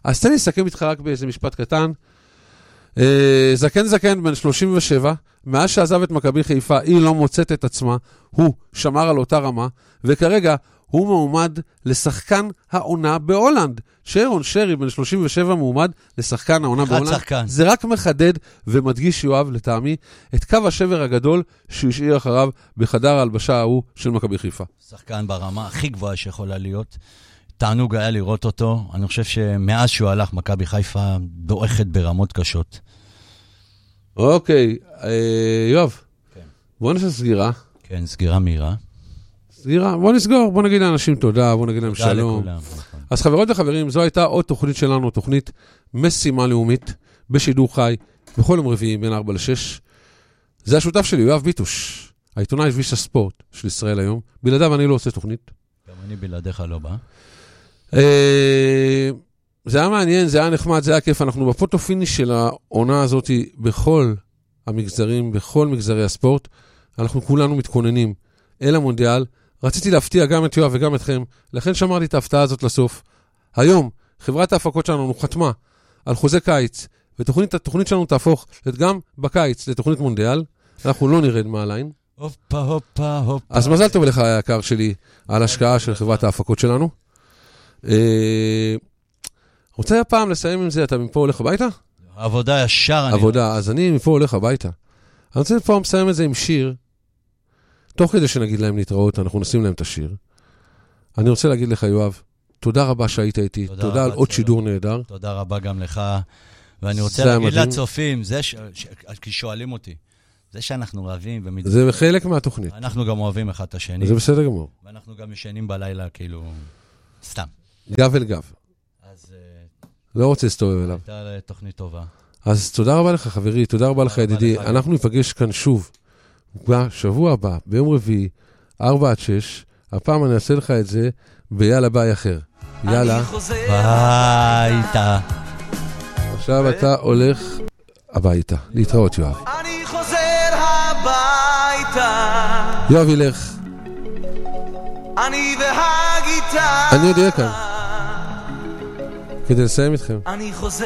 אז תן לי לסכם איתך רק באיזה משפט קטן. זקן בן 37, מאז שעזב את מכבי חיפה, היא לא מוצאת את עצמה, הוא שמר על אותה רמה, וכרגע הוא מעומד לשחקן העונה בהולנד. שרון שרי בן 37 מעומד לשחקן העונה בהולנד. זה רק מחדד ומדגיש יואב לטעמי את קו השבר הגדול שהוא השאיר אחריו בחדר ההלבשה ההוא של מכבי חיפה. שחקן ברמה הכי גבוהה שיכולה להיות. תענוג היה לראות אותו. אני חושב שמאז שהוא הלך, מכבי חיפה דועכת ברמות קשות. אוקיי, יואב, בוא נעשה סגירה. כן, סגירה מהירה. סגירה, בוא נסגור, בוא נגיד לאנשים תודה, בוא נגיד להם שלום. אז חברות וחברים, זו הייתה עוד תוכנית שלנו, תוכנית משימה לאומית, בשידור חי, בכל יום רביעי, בין 4 ל-6. זה השותף שלי, יואב ביטוש, העיתונאי ויש הספורט של ישראל היום. בלעדיו אני לא עושה תוכנית. גם אני בלעדיך לא בא. זה היה מעניין, זה היה נחמד, זה היה כיף. אנחנו בפוטופיניש של העונה הזאת, בכל המגזרים, בכל מגזרי הספורט, אנחנו כולנו מתכוננים אל המונדיאל. רציתי להפתיע גם את יואב וגם אתכם, לכן שמרתי את ההפתעה הזאת לסוף. היום, חברת ההפקות שלנו חתמה על חוזה קיץ, והתוכנית שלנו תהפוך גם בקיץ לתוכנית מונדיאל. אנחנו לא נרד מהליין. הופה, הופה, הופה. אז מזל טוב לך, היקר שלי, על השקעה של חברת ההפקות שלנו. רוצה הפעם לסיים עם זה, אתה מפה הולך הביתה? עבודה ישר. עבודה, אז אני מפה הולך הביתה. אני רוצה פעם לסיים את זה עם שיר, תוך כדי שנגיד להם להתראות, אנחנו נשים להם את השיר. אני רוצה להגיד לך, יואב, תודה רבה שהיית איתי, תודה על עוד שידור נהדר. תודה רבה גם לך, ואני רוצה להגיד לצופים, כי שואלים אותי, זה שאנחנו אוהבים, זה חלק מהתוכנית. אנחנו גם אוהבים אחד את השני. זה בסדר גמור. ואנחנו גם ישנים בלילה, כאילו, סתם. גב אל גב. אז לא רוצה להסתובב אליו. הייתה תוכנית טובה. אז תודה רבה לך, חברי, תודה רבה לך, ידידי. אנחנו ניפגש כאן שוב, בשבוע הבא, ביום רביעי, 4 עד 6. הפעם אני אעשה לך את זה ביאללה ביי אחר. יאללה. ביתה. עכשיו אתה הולך הביתה. להתראות, יואב. אני חוזר הביתה. יואב ילך. אני והגיטרה. אני עוד אהיה כאן. כדי לסיים איתכם. אני חוזר